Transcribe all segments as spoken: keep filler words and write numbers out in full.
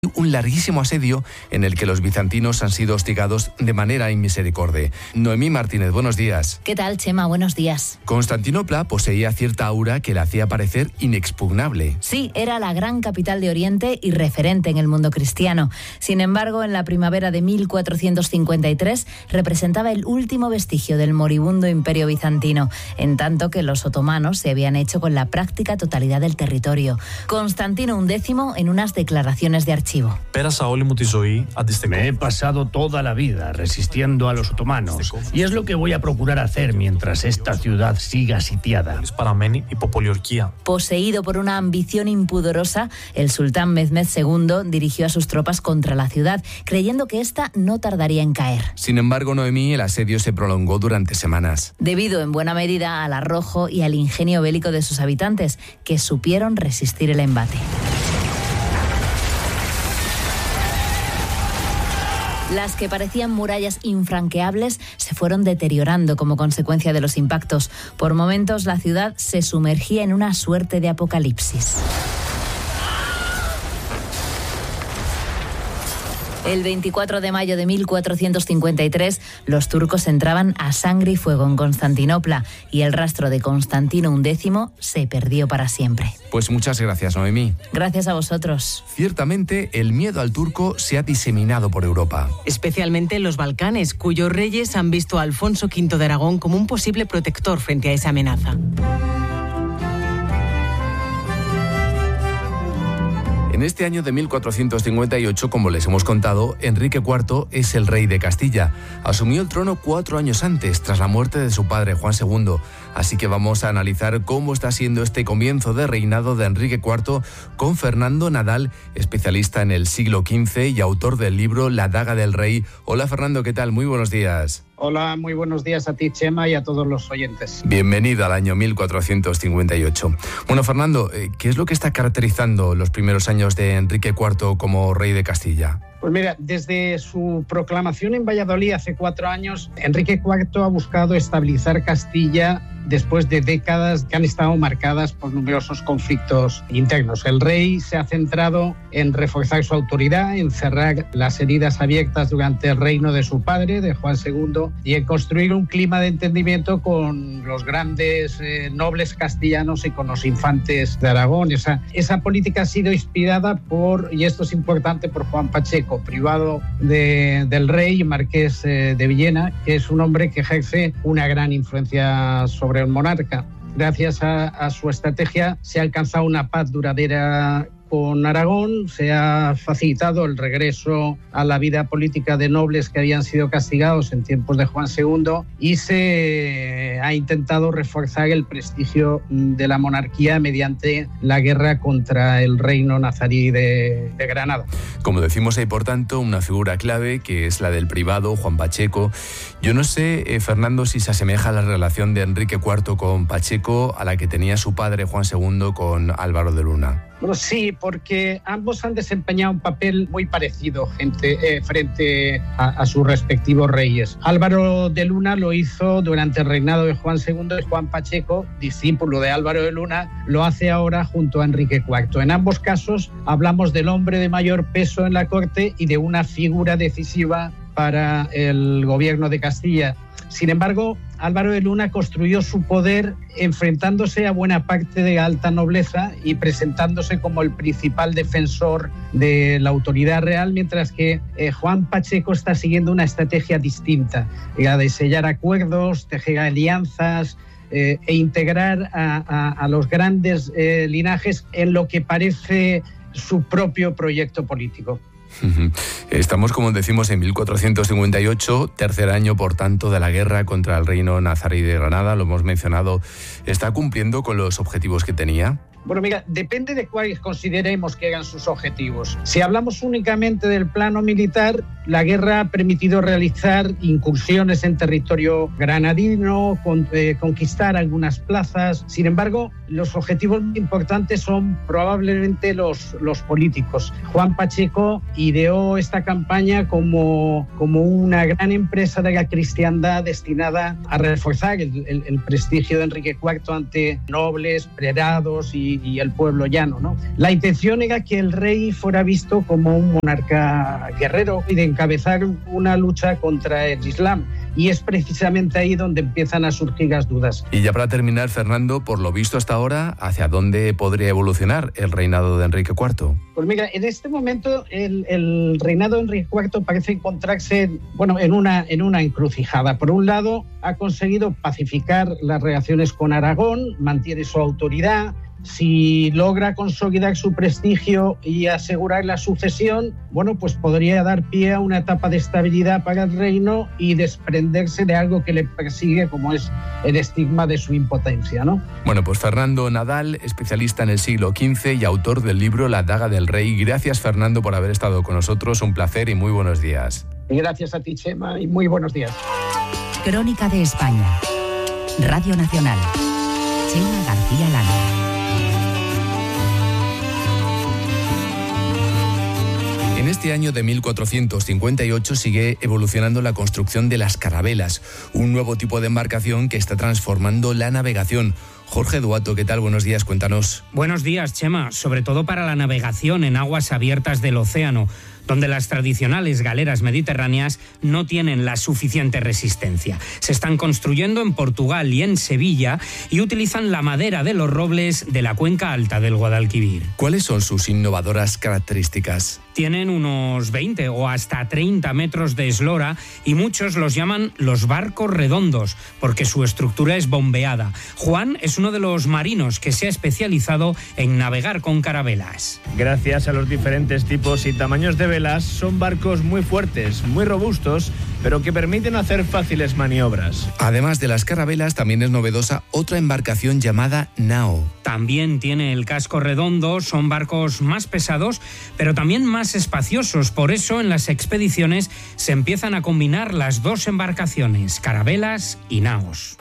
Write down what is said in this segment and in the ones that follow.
Un larguísimo asedio en el que los bizantinos han sido hostigados de manera inmisericordia. Noemí Martínez, buenos días. ¿Qué tal, Chema? Buenos días. Constantinopla poseía cierta aura que la hacía parecer inexpugnable. Sí, era la gran capital de Oriente y referente en el mundo cristiano. Sin embargo, en la primavera de mil cuatrocientos cincuenta y tres representaba el último vestigio del moribundo imperio bizantino, en tanto que los otomanos se habían hecho con la práctica totalidad del territorio. Constantino undécimo en unas declaraciones de archivo. Me he pasado toda la vida resistiendo a los otomanos y es lo que voy a procurar hacer mientras esta ciudad siga sitiada. Poseído por una ambición impudorosa, el sultán Mehmed segundo dirigió a sus tropas contra la ciudad, creyendo que ésta no tardaría en caer. Sin embargo, Noemí, el asedio se prolongó durante semanas. Debido en buena medida al arrojo y al ingenio bélico de sus habitantes, que supieron resistir el embate. Las que parecían murallas infranqueables se fueron deteriorando como consecuencia de los impactos. Por momentos la ciudad se sumergía en una suerte de apocalipsis. El veinticuatro de mayo de mil cuatrocientos cincuenta y tres, los turcos entraban a sangre y fuego en Constantinopla y el rastro de Constantino undécimo se perdió para siempre. Pues muchas gracias, Noemí. Gracias a vosotros. Ciertamente, el miedo al turco se ha diseminado por Europa. Especialmente en los Balcanes, cuyos reyes han visto a Alfonso quinto de Aragón como un posible protector frente a esa amenaza. En este año de mil cuatrocientos cincuenta y ocho, como les hemos contado, Enrique cuarto es el rey de Castilla. Asumió el trono cuatro años antes, tras la muerte de su padre Juan segundo. Así que vamos a analizar cómo está siendo este comienzo de reinado de Enrique cuarto con Fernando Nadal, especialista en el siglo quince y autor del libro La daga del rey. Hola Fernando, ¿qué tal? Muy buenos días. Hola, muy buenos días a ti, Chema, y a todos los oyentes. Bienvenido al año mil cuatrocientos cincuenta y ocho. Bueno, Fernando, ¿qué es lo que está caracterizando los primeros años de Enrique cuarto como rey de Castilla? Pues mira, desde su proclamación en Valladolid hace cuatro años, Enrique cuarto ha buscado estabilizar Castilla después de décadas que han estado marcadas por numerosos conflictos internos. El rey se ha centrado en reforzar su autoridad, en cerrar las heridas abiertas durante el reino de su padre, de Juan segundo, y en construir un clima de entendimiento con los grandes eh, nobles castellanos y con los infantes de Aragón. Esa, esa política ha sido inspirada por, y esto es importante, por Juan Pacheco, privado de, del rey, marqués eh, de Villena, que es un hombre que ejerce una gran influencia sobre el monarca. Gracias a, a su estrategia se ha alcanzado una paz duradera con Aragón, se ha facilitado el regreso a la vida política de nobles que habían sido castigados en tiempos de Juan segundo y se ha intentado reforzar el prestigio de la monarquía mediante la guerra contra el reino nazarí de, de Granada. Como decimos, hay por tanto una figura clave que es la del privado, Juan Pacheco. Yo no sé, eh, Fernando, si se asemeja la relación de Enrique cuarto con Pacheco a la que tenía su padre Juan segundo con Álvaro de Luna. Bueno, sí, porque ambos han desempeñado un papel muy parecido gente, eh, frente a, a sus respectivos reyes. Álvaro de Luna lo hizo durante el reinado de Juan segundo y Juan Pacheco, discípulo de Álvaro de Luna, lo hace ahora junto a Enrique cuarto. En ambos casos hablamos del hombre de mayor peso en la corte y de una figura decisiva para el gobierno de Castilla. Sin embargo, Álvaro de Luna construyó su poder enfrentándose a buena parte de la alta nobleza y presentándose como el principal defensor de la autoridad real, mientras que eh, Juan Pacheco está siguiendo una estrategia distinta, la de sellar acuerdos, tejer alianzas eh, e integrar a, a, a los grandes eh, linajes en lo que parece su propio proyecto político. Estamos, como decimos, en mil cuatrocientos cincuenta y ocho, tercer año, por tanto, de la guerra contra el reino nazarí de Granada. Lo hemos mencionado. ¿Está cumpliendo con los objetivos que tenía? Bueno, mira, depende de cuáles consideremos que eran sus objetivos. Si hablamos únicamente del plano militar, la guerra ha permitido realizar incursiones en territorio granadino, con, eh, conquistar algunas plazas. Sin embargo, los objetivos importantes son probablemente los, los políticos. Juan Pacheco ideó esta campaña como, como una gran empresa de la cristiandad destinada a reforzar el, el, el prestigio de Enrique cuarto ante nobles, prelados y, y el pueblo llano, ¿no? La intención era que el rey fuera visto como un monarca guerrero y de encabezar una lucha contra el Islam. Y es precisamente ahí donde empiezan a surgir las dudas. Y ya para terminar, Fernando, por lo visto hasta ahora, ¿hacia dónde podría evolucionar el reinado de Enrique cuarto? Pues mira, en este momento el, el reinado de Enrique cuarto parece encontrarse, bueno, en una, en una encrucijada. Por un lado, ha conseguido pacificar las relaciones con Aragón, mantiene su autoridad. Si logra consolidar su prestigio y asegurar la sucesión, bueno, pues podría dar pie a una etapa de estabilidad para el reino y desprenderse de algo que le persigue, como es el estigma de su impotencia, ¿no? Bueno, pues Fernando Nadal, especialista en el siglo quince y autor del libro La daga del rey. Gracias, Fernando, por haber estado con nosotros. Un placer y muy buenos días. Y gracias a ti, Chema, y muy buenos días. Crónica de España. Radio Nacional. Chema García Lana. En este año de mil cuatrocientos cincuenta y ocho sigue evolucionando la construcción de las carabelas, un nuevo tipo de embarcación que está transformando la navegación. Jorge Duato, ¿qué tal? Buenos días, cuéntanos. Buenos días, Chema. Sobre todo para la navegación en aguas abiertas del océano, donde las tradicionales galeras mediterráneas no tienen la suficiente resistencia. Se están construyendo en Portugal y en Sevilla y utilizan la madera de los robles de la cuenca alta del Guadalquivir. ¿Cuáles son sus innovadoras características? Tienen unos veinte o hasta treinta metros de eslora y muchos los llaman los barcos redondos porque su estructura es bombeada. Juan es uno de los marinos que se ha especializado en navegar con carabelas. Gracias a los diferentes tipos y tamaños de velas, son barcos muy fuertes, muy robustos, pero que permiten hacer fáciles maniobras. Además de las carabelas, también es novedosa otra embarcación llamada nao. También tiene el casco redondo, son barcos más pesados, pero también más espaciosos. Por eso en las expediciones se empiezan a combinar las dos embarcaciones, carabelas y naos.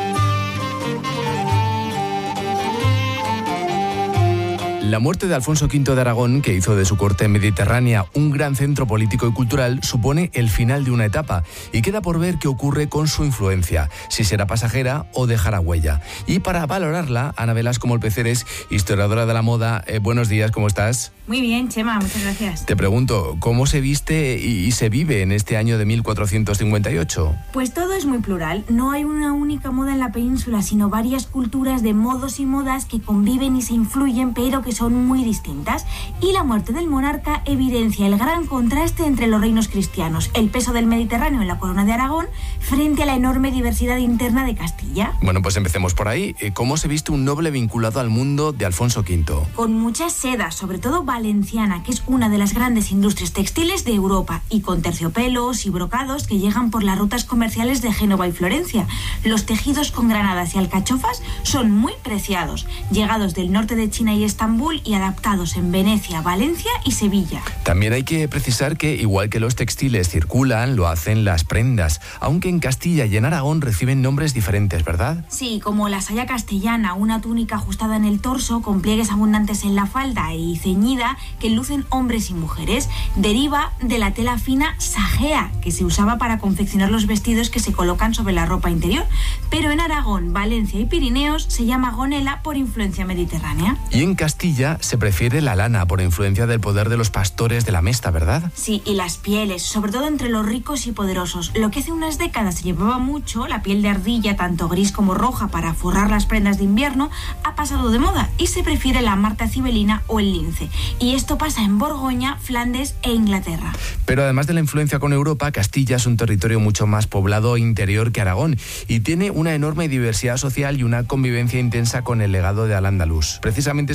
La muerte de Alfonso quinto de Aragón, que hizo de su corte mediterránea un gran centro político y cultural, supone el final de una etapa y queda por ver qué ocurre con su influencia, si será pasajera o dejará huella. Y para valorarla, Ana Velasco Molpeceres, historiadora de la moda, eh, buenos días, ¿cómo estás? Muy bien, Chema, muchas gracias. Te pregunto, ¿cómo se viste y, y se vive en este año de mil cuatrocientos cincuenta y ocho? Pues todo es muy plural. No hay una única moda en la península, sino varias culturas de modos y modas que conviven y se influyen, pero que son muy distintas. Y la muerte del monarca evidencia el gran contraste entre los reinos cristianos, el peso del Mediterráneo en la corona de Aragón, frente a la enorme diversidad interna de Castilla. Bueno, pues empecemos por ahí. ¿Cómo se viste un noble vinculado al mundo de Alfonso quinto? Con muchas sedas, sobre todo valenciana, que es una de las grandes industrias textiles de Europa, y con terciopelos y brocados que llegan por las rutas comerciales de Génova y Florencia. Los tejidos con granadas y alcachofas son muy preciados, llegados del norte de China y Estambul y adaptados en Venecia, Valencia y Sevilla. También hay que precisar que, igual que los textiles circulan, lo hacen las prendas, aunque en Castilla y en Aragón reciben nombres diferentes, ¿verdad? Sí, como la saya castellana, una túnica ajustada en el torso, con pliegues abundantes en la falda y ceñida, que lucen hombres y mujeres, deriva de la tela fina sajea, que se usaba para confeccionar los vestidos que se colocan sobre la ropa interior. Pero en Aragón, Valencia y Pirineos se llama gonela por influencia mediterránea. Y en Castilla se prefiere la lana por influencia del poder de los pastores de la Mesta, ¿verdad? Sí, y las pieles, sobre todo entre los ricos y poderosos. Lo que hace unas décadas se llevaba mucho, la piel de ardilla, tanto gris como roja, para forrar las prendas de invierno, ha pasado de moda y se prefiere la marta cibelina o el lince. Y esto pasa en Borgoña, Flandes e Inglaterra. Pero además de la influencia con Europa, Castilla es un territorio mucho más poblado e interior que Aragón y tiene una enorme diversidad social y una convivencia intensa con el legado de Al-Ándalus. Precisamente sobre eso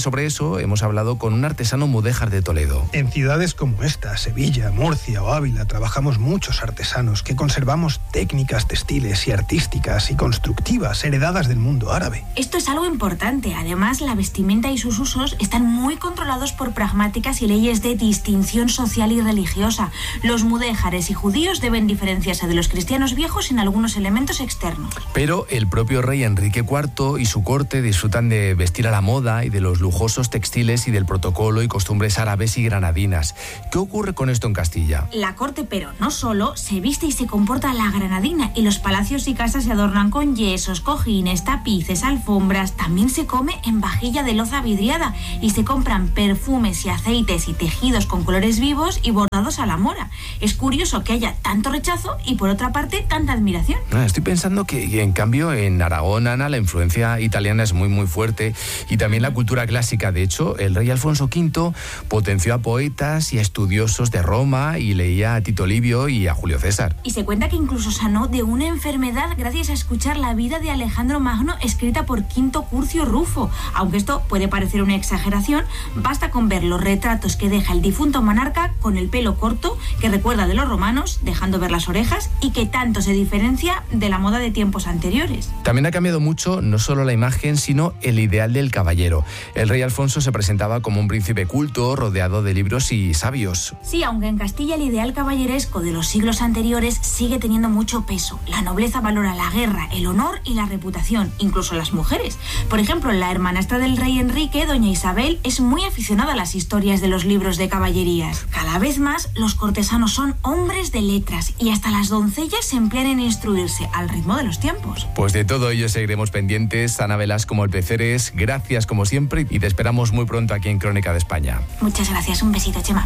eso hemos hablado con un artesano mudéjar de Toledo. En ciudades como esta, Sevilla, Murcia o Ávila, trabajamos muchos artesanos que conservamos técnicas textiles y artísticas y constructivas heredadas del mundo árabe. Esto es algo importante. Además, la vestimenta y sus usos están muy controlados por pragmáticas y leyes de distinción social y religiosa. Los mudéjares y judíos deben diferenciarse de los cristianos viejos en algunos elementos externos. Pero el propio rey Enrique cuarto y su corte disfrutan de vestir a la moda y de los lujosos textiles y del protocolo y costumbres árabes y granadinas. ¿Qué ocurre con esto en Castilla? La corte, pero no solo, se viste y se comporta a la granadina, y los palacios y casas se adornan con yesos, cojines, tapices, alfombras. También se come en vajilla de loza vidriada y se compran perfumes y aceites y tejidos con colores vivos y bordados a la mora. Es curioso que haya tanto rechazo y, por otra parte, tanta admiración. Ah, estoy pensando que, en cambio, en Aragón, Ana, la influencia italiana es muy, muy fuerte, y también la cultura clásica. De hecho, el rey Alfonso quinto potenció a poetas y a estudiosos de Roma y leía a Tito Livio y a Julio César. Y se cuenta que incluso sanó de una enfermedad gracias a escuchar la vida de Alejandro Magno escrita por Quinto Curcio Rufo. Aunque esto puede parecer una exageración, basta con ver los retratos que deja el difunto monarca con el pelo corto, que recuerda de los romanos, dejando ver las orejas, y que tanto se diferencia de la moda de tiempos anteriores. También ha cambiado mucho no solo la imagen, sino el ideal del caballero. El rey Alfonso se presentaba como un príncipe culto, rodeado de libros y sabios. Sí, aunque en Castilla el ideal caballeresco de los siglos anteriores sigue teniendo mucho peso. La nobleza valora la guerra, el honor y la reputación, incluso las mujeres. Por ejemplo, la hermanastra del rey Enrique, doña Isabel, es muy aficionada a las historias de los libros de caballerías. Cada vez más, los cortesanos son hombres de letras y hasta las doncellas se emplean en instruirse al ritmo de los tiempos. Pues de todo ello seguiremos pendientes. Ana Velasco Molpeceres, gracias como siempre y te esperamos muy pronto aquí en Crónica de España. Muchas gracias, un besito, Chema.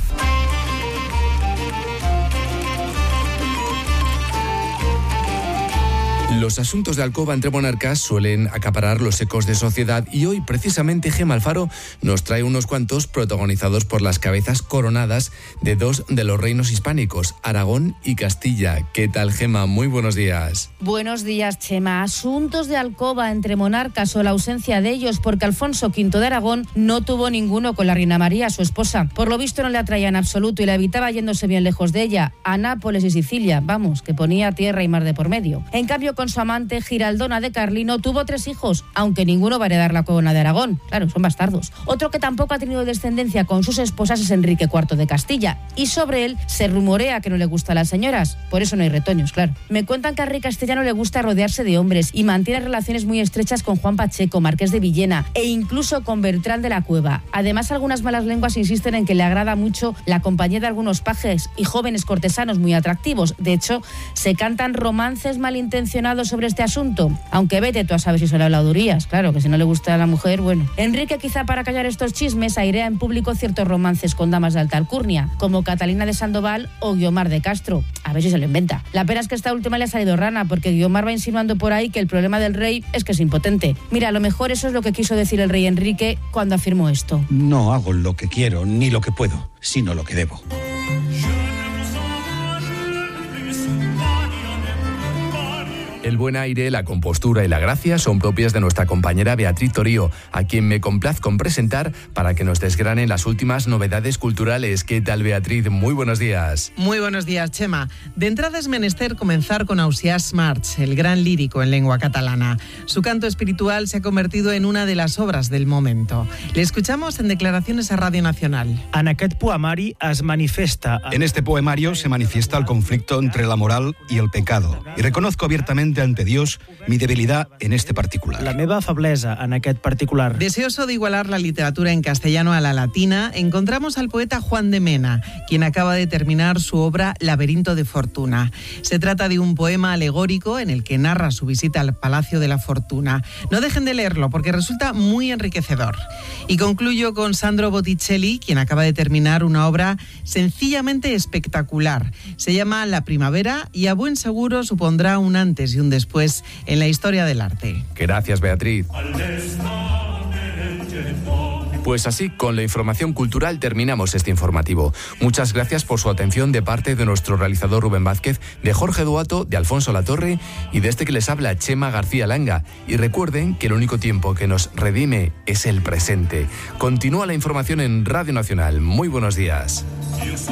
Los asuntos de alcoba entre monarcas suelen acaparar los ecos de sociedad, y hoy precisamente Gema Alfaro nos trae unos cuantos protagonizados por las cabezas coronadas de dos de los reinos hispánicos, Aragón y Castilla. ¿Qué tal, Gema? Muy buenos días. Buenos días, Chema. Asuntos de alcoba entre monarcas o la ausencia de ellos, porque Alfonso quinto de Aragón no tuvo ninguno con la reina María, su esposa. Por lo visto no le atraía en absoluto y la evitaba yéndose bien lejos de ella, a Nápoles y Sicilia, vamos, que ponía tierra y mar de por medio. En cambio, con su amante Giraldona de Carlino tuvo tres hijos, aunque ninguno va a heredar la corona de Aragón. Claro, son bastardos. Otro que tampoco ha tenido descendencia con sus esposas es Enrique cuarto de Castilla, y sobre él se rumorea que no le gusta a las señoras. Por eso no hay retoños, claro. Me cuentan que a Rey Castellano le gusta rodearse de hombres y mantiene relaciones muy estrechas con Juan Pacheco, marqués de Villena, e incluso con Bertrán de la Cueva. Además, algunas malas lenguas insisten en que le agrada mucho la compañía de algunos pajes y jóvenes cortesanos muy atractivos. De hecho, se cantan romances malintencionados sobre este asunto, aunque vete tú a saber si son habladurías, claro, que si no le gusta a la mujer, bueno. Enrique, quizá para callar estos chismes, airea en público ciertos romances con damas de alta alcurnia, como Catalina de Sandoval o Guiomar de Castro, a ver si se lo inventa. La pena es que esta última le ha salido rana, porque Guiomar va insinuando por ahí que el problema del rey es que es impotente. Mira, a lo mejor eso es lo que quiso decir el rey Enrique cuando afirmó esto. No hago lo que quiero ni lo que puedo, sino lo que debo. El buen aire, la compostura y la gracia son propias de nuestra compañera Beatriz Torío, a quien me complazco en presentar para que nos desgranen las últimas novedades culturales. ¿Qué tal, Beatriz? Muy buenos días. Muy buenos días, Chema. De entrada es menester comenzar con Ausiàs March, el gran lírico en lengua catalana. Su canto espiritual se ha convertido en una de las obras del momento. Le escuchamos en declaraciones a Radio Nacional. En aquest poemari es manifesta... En este poemario se manifiesta el conflicto entre la moral y el pecado, y reconozco abiertamente ante Dios mi debilidad en este particular. La meva feblesa en aquest particular. Deseoso de igualar la literatura en castellano a la latina, encontramos al poeta Juan de Mena, quien acaba de terminar su obra Laberinto de Fortuna. Se trata de un poema alegórico en el que narra su visita al Palacio de la Fortuna. No dejen de leerlo porque resulta muy enriquecedor. Y concluyo con Sandro Botticelli, quien acaba de terminar una obra sencillamente espectacular. Se llama La Primavera y a buen seguro supondrá un antes y un después en la historia del arte. Gracias, Beatriz. Pues así, con la información cultural terminamos este informativo. Muchas gracias por su atención de parte de nuestro realizador Rubén Vázquez, de Jorge Duato, de Alfonso Latorre y de este que les habla, Chema García Langa. Y recuerden que el único tiempo que nos redime es el presente. Continúa la información en Radio Nacional. Muy buenos días.